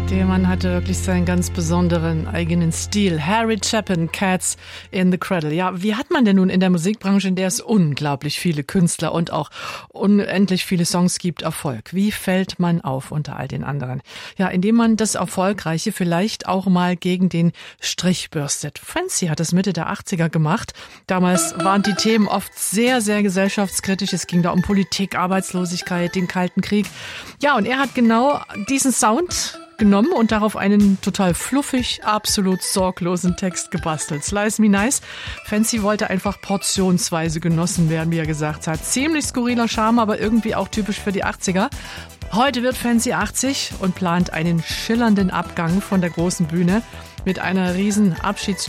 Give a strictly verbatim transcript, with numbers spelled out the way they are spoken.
Der Mann hatte wirklich seinen ganz besonderen eigenen Stil. Harry Chapin, Cats in the Cradle. Ja, wie hat man denn nun in der Musikbranche, in der es unglaublich viele Künstler und auch unendlich viele Songs gibt, Erfolg? Wie fällt man auf unter all den anderen? Ja, indem man das Erfolgreiche vielleicht auch mal gegen den Strich bürstet. Francie hat das Mitte der achtziger gemacht. Damals waren die Themen oft sehr, sehr gesellschaftskritisch. Es ging da um Politik, Arbeitslosigkeit, den Kalten Krieg. Ja, und er hat genau diesen Sound genommen und darauf einen total fluffig, absolut sorglosen Text gebastelt. Slice Me Nice. Francie wollte einfach portionsweise genossen werden, wie er gesagt hat. Ziemlich skurriler Charme, aber irgendwie auch typisch für die achtziger. Heute wird Francie achtzig und plant einen schillernden Abgang von der großen Bühne mit einer riesen Abschieds